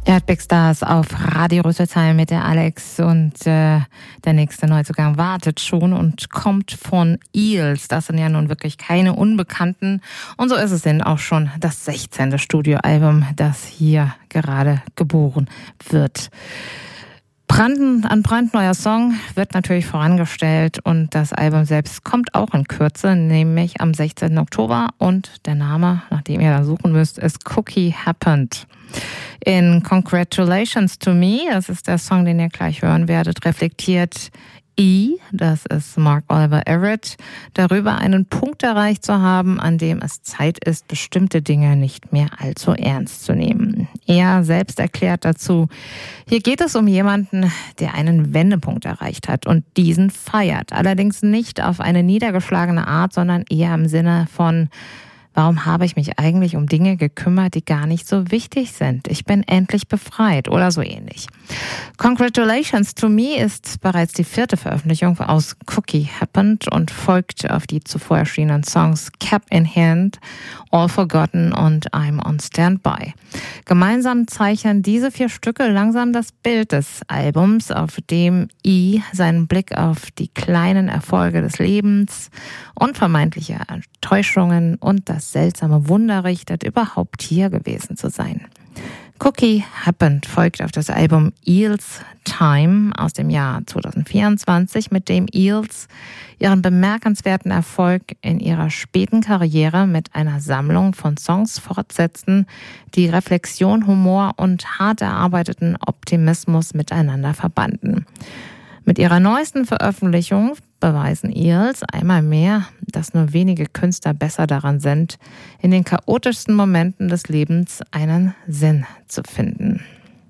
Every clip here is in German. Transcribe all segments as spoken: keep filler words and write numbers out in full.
Ihr hört Big Stars auf Radio Rüsselsheim mit der Alex und äh, der nächste Neuzugang wartet schon und kommt von Eels. Das sind ja nun wirklich keine Unbekannten und so ist es denn auch schon das sechzehnte Studioalbum, das hier gerade geboren wird. Branden, ein brandneuer Song wird natürlich vorangestellt und das Album selbst kommt auch in Kürze, nämlich am sechzehnten Oktober und der Name, nach dem ihr da suchen müsst, ist Cookie Happened. In Congratulations to Me, das ist der Song, den ihr gleich hören werdet, reflektiert E, das ist Mark Oliver Everett, darüber einen Punkt erreicht zu haben, an dem es Zeit ist, bestimmte Dinge nicht mehr allzu ernst zu nehmen. Er selbst erklärt dazu, hier geht es um jemanden, der einen Wendepunkt erreicht hat und diesen feiert. Allerdings nicht auf eine niedergeschlagene Art, sondern eher im Sinne von: Warum habe ich mich eigentlich um Dinge gekümmert, die gar nicht so wichtig sind? Ich bin endlich befreit oder so ähnlich. Congratulations to Me ist bereits die vierte Veröffentlichung aus Cookie Happened und folgt auf die zuvor erschienenen Songs Cap in Hand, All Forgotten und I'm on Standby. Gemeinsam zeichnen diese vier Stücke langsam das Bild des Albums, auf dem E seinen Blick auf die kleinen Erfolge des Lebens, unvermeidliche Enttäuschungen und das seltsame Wunder richtet, überhaupt hier gewesen zu sein. Cookie Happened folgt auf das Album Eels Time aus dem Jahr zweitausendvierundzwanzig, mit dem Eels ihren bemerkenswerten Erfolg in ihrer späten Karriere mit einer Sammlung von Songs fortsetzten, die Reflexion, Humor und hart erarbeiteten Optimismus miteinander verbanden. Mit ihrer neuesten Veröffentlichung beweisen Eels einmal mehr, dass nur wenige Künstler besser daran sind, in den chaotischsten Momenten des Lebens einen Sinn zu finden.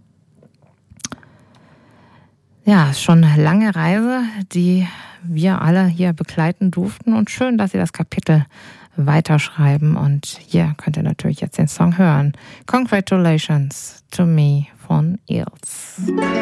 Ja, schon eine lange Reise, die wir alle hier begleiten durften und schön, dass Sie das Kapitel weiterschreiben und hier könnt ihr natürlich jetzt den Song hören. Congratulations to Me von Eels.